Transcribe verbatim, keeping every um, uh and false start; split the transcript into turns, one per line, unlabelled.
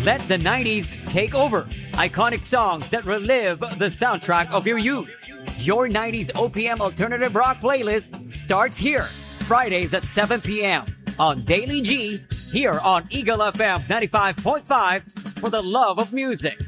Let the nineties take over. Iconic songs that relive the soundtrack of your youth. Your nineties O P M Alternative Rock playlist starts here. Fridays at seven p.m. on Daily G, here on Eagle F M ninety-five point five for the love of music.